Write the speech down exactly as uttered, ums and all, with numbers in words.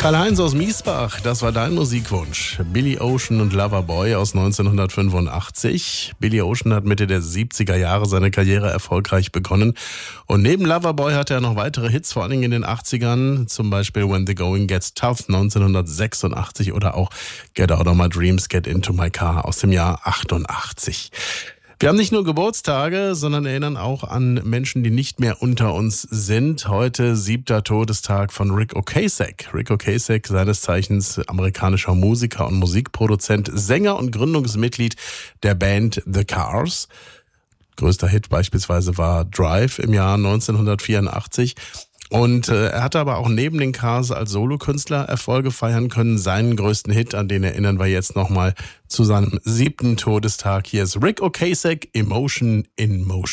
Karl-Heinz aus Miesbach, das war dein Musikwunsch. Billy Ocean und Loverboy aus neunzehnhundertfünfundachtzig. Billy Ocean hat Mitte der siebziger Jahre seine Karriere erfolgreich begonnen. Und neben Loverboy hatte er noch weitere Hits, vor allen Dingen in den achtzigern. Zum Beispiel When the Going Gets Tough neunzehnhundertsechsundachtzig oder auch Get Out of My Dreams, Get Into My Car aus dem Jahr achtundachtzig. Wir haben nicht nur Geburtstage, sondern erinnern auch an Menschen, die nicht mehr unter uns sind. Heute siebter Todestag von Ric Ocasek. Ric Ocasek, seines Zeichens amerikanischer Musiker und Musikproduzent, Sänger und Gründungsmitglied der Band The Cars. Größter Hit beispielsweise war Drive im Jahr neunzehnhundertvierundachtzig. Und äh, er hatte aber auch neben den Cars als Solokünstler Erfolge feiern können. Seinen größten Hit, an den erinnern wir jetzt nochmal zu seinem siebten Todestag. Hier ist Ric Ocasek, Emotion in Motion.